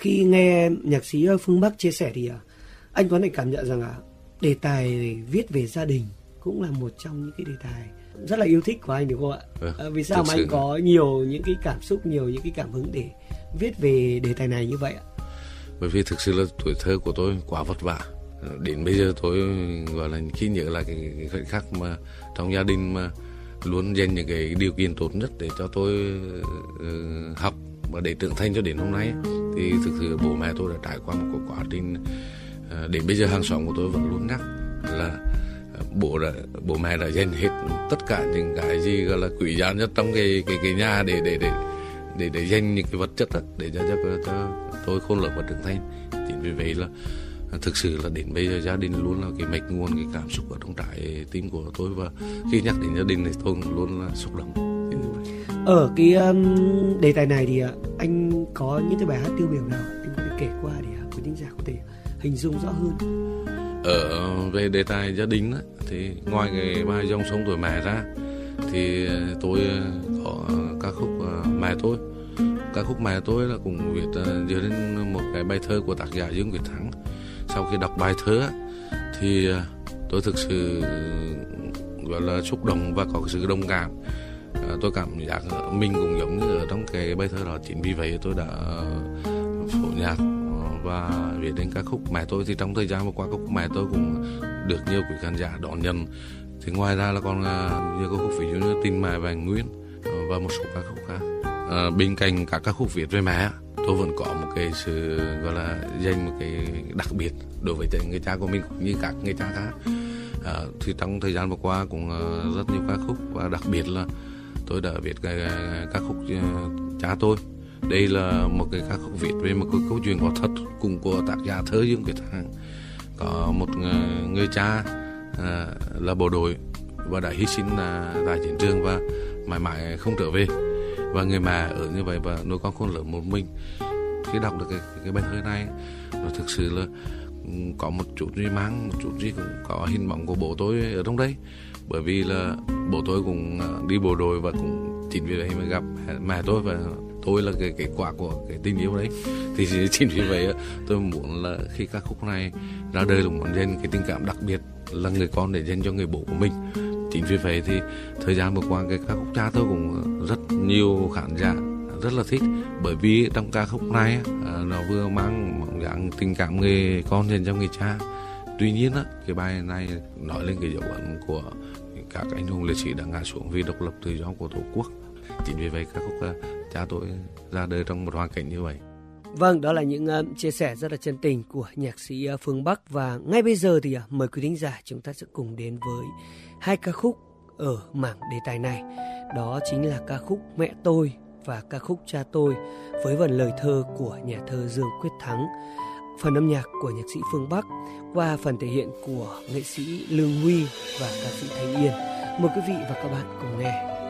Khi nghe nhạc sĩ Phương Bắc chia sẻ thì anh có thể cảm nhận rằng là đề tài viết về gia đình cũng là một trong những cái đề tài rất là yêu thích của anh, đúng không ạ? Vì sao mà anh có nhiều những cái cảm xúc, nhiều những cái cảm hứng để viết về đề tài này như vậy ạ? Bởi vì thực sự là tuổi thơ của tôi quá vất vả. Đến bây giờ tôi gọi là khi nhớ lại cái khoảnh khắc mà trong gia đình mà luôn dành những cái điều kiện tốt nhất để cho tôi học và để trưởng thành cho đến hôm nay, thì thực sự bố mẹ tôi đã trải qua một quá trình đến bây giờ hàng xóm của tôi vẫn luôn nhắc là bố mẹ đã dành hết tất cả những cái gì gọi là quý giá nhất trong cái nhà để dành những cái vật chất đó, để cho tôi khôn lớn và trưởng thành. Chính vì vậy là thực sự là đến bây giờ gia đình luôn là cái mạch nguồn cái cảm xúc ở trong trái tim của tôi, và khi nhắc đến gia đình thì tôi luôn là xúc động. Ở cái đề tài này thì anh có những cái bài hát tiêu biểu nào anh có thể kể qua để quý thính giả có thể hình dung rõ hơn? Về đề tài gia đình á, thì ngoài cái bài Dòng sông tuổi mẹ ra thì tôi có ca khúc Mẹ tôi. Ca khúc Mẹ tôi là cũng viết dựa trên một cái bài thơ của tác giả Dương Quyết Thắng. Sau khi đọc bài thơ thì tôi thực sự gọi là xúc động và có sự đồng cảm. Tôi cảm giác mình cũng giống như ở trong cái bài thơ đó. Chính vì vậy tôi đã phổ nhạc và viết đến ca khúc Mẹ tôi. Thì trong thời gian vừa qua, ca khúc Mẹ tôi cũng được nhiều quý khán giả đón nhận. Thì ngoài ra là còn nhiều ca khúc ví dụ như Tình Mẹ Vẹn Nguyên và một số ca khúc khác. Bên cạnh các ca khúc viết về mẹ, tôi vẫn có một cái sự gọi là dành một cái đặc biệt đối với người cha của mình cũng như các người cha khác. Thì trong thời gian vừa qua cũng rất nhiều ca khúc, và đặc biệt là tôi đã viết cái ca khúc Cha tôi. Đây là một cái ca khúc viết về một cái câu chuyện có thật, cùng của tác giả thơ Dương Quyết Thắng. Có một người cha là bộ đội và đã hy sinh tại chiến trường và mãi mãi không trở về, và người mẹ ở như vậy và nuôi con khôn lớn một mình. Khi đọc được cái bài thơ này, nó thực sự là có một chút gì mang, một chút gì cũng có hình bóng của bố tôi ở trong đây. Bởi vì là bố tôi cũng đi bộ đội và cũng chính vì vậy mà gặp mẹ tôi, và tôi là cái kết quả của cái tình yêu đấy. Thì chính vì vậy tôi muốn là khi ca khúc này ra đời là muốn dành cái tình cảm đặc biệt là người con để dành cho người bố của mình. Chính vì vậy thì thời gian vừa qua cái ca khúc Cha tôi cũng rất nhiều khán giả rất là thích, bởi vì trong ca khúc này nó vừa mang dạng tình cảm người con dành cho người cha. Tuy nhiên cái bài này nói lên cái dấu ấn của các anh hùng liệt sĩ đã ngã xuống vì độc lập tự do của Tổ quốc. Chính vì vậy ca khúc Cha tôi ra đời trong một hoàn cảnh như vậy. Vâng, đó là những chia sẻ rất là chân tình của nhạc sĩ Phương Bắc. Và ngay bây giờ thì mời quý thính giả chúng ta sẽ cùng đến với hai ca khúc ở mảng đề tài này. Đó chính là ca khúc Mẹ tôi và ca khúc Cha tôi với vần lời thơ của nhà thơ Dương Quyết Thắng, phần âm nhạc của nhạc sĩ Phương Bắc qua phần thể hiện của nghệ sĩ Lương Huy và ca sĩ Thanh Yên. Mời quý vị và các bạn cùng nghe.